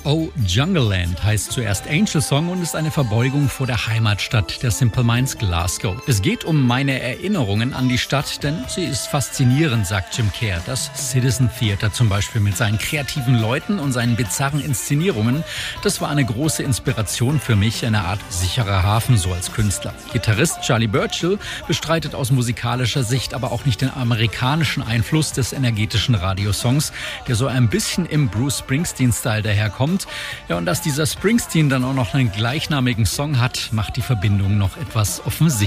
Oh Jungleland heißt zuerst Angel Song und ist eine Verbeugung vor der Heimatstadt der Simple Minds Glasgow. Es geht um meine Erinnerungen an die Stadt, denn sie ist faszinierend, sagt Jim Kerr. Das Citizen Theatre zum Beispiel mit seinen kreativen Leuten und seinen bizarren Inszenierungen, das war eine große Inspiration für mich, eine Art sicherer Hafen so als Künstler. Gitarrist Charlie Burchill bestreitet aus musikalischer Sicht aber auch nicht den amerikanischen Einfluss des energetischen Radiosongs, der so ein bisschen im Bruce Springsteen-Style daherkommt. Ja, und dass dieser Springsteen dann auch noch einen gleichnamigen Song hat, macht die Verbindung noch etwas offensichtlicher.